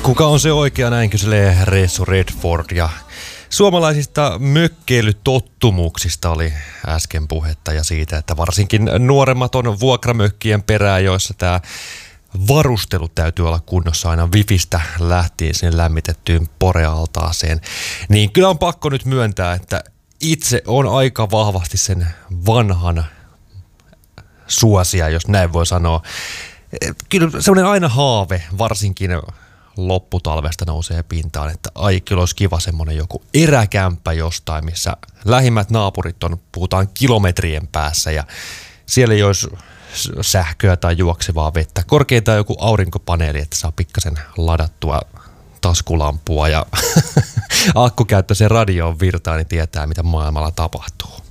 Kuka on se oikea, näin kyselee Ressu Redford. Ja suomalaisista mökkeilytottumuksista oli äsken puhetta ja siitä, että varsinkin nuoremmat on vuokramökkien perään, joissa tämä varustelu täytyy olla kunnossa aina Wifistä lähtien sinne lämmitettyyn porealtaaseen. Niin kyllä on pakko nyt myöntää, että itse on aika vahvasti sen vanhan suosia, jos näin voi sanoa. Kyllä semmoinen aina haave, varsinkin lopputalvesta nousee pintaan, että ai kyllä olisi kiva semmoinen joku eräkämppä jostain, missä lähimmät naapurit on, puhutaan kilometrien päässä ja siellä ei olisi sähköä tai juoksevaa vettä. Korkeintaan joku aurinkopaneeli, että saa pikkasen ladattua taskulampua ja akkukäyttöisen radioon virtaan, niin tietää mitä maailmalla tapahtuu.